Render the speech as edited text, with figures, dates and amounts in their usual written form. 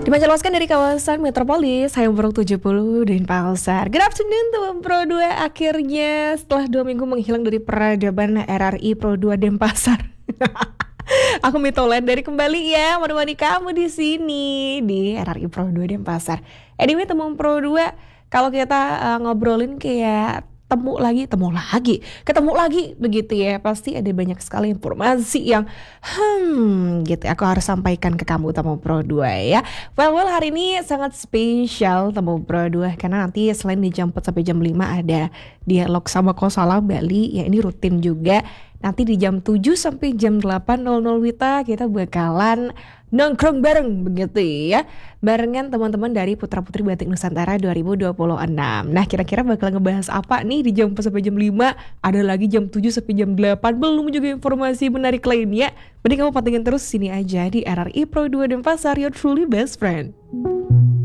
Dipancarloskan dari kawasan Metropolis, Hayamburuk 70 Denpasar. Good afternoon teman Pro 2. Akhirnya setelah 2 minggu menghilang dari peradaban RRI Pro 2 Denpasar. Aku Mitolen dari kembali ya menemani kamu di sini di RRI Pro 2 Denpasar. Anyway teman Pro 2, kalau kita ngobrolin kayak ketemu lagi begitu ya, pasti ada banyak sekali informasi yang gitu aku harus sampaikan ke kamu teman Pro 2 ya. Well hari ini sangat spesial teman Pro 2 karena nanti selain di jam 4 sampai jam 5 ada dialog sama Kosala Bali ya, ini rutin juga. Nanti di jam 7 sampai jam 8.00 Wita kita bakalan nongkrong bareng begitu ya, barengan teman-teman dari Putra Putri Batik Nusantara 2026. Nah kira-kira bakal ngebahas apa nih di jam 4 sampai jam 5, ada lagi jam 7 sampai jam 8, belum juga informasi menarik lainnya. Mending kamu pantengin terus sini aja di RRI Pro 2 Denpasar, your truly best friend.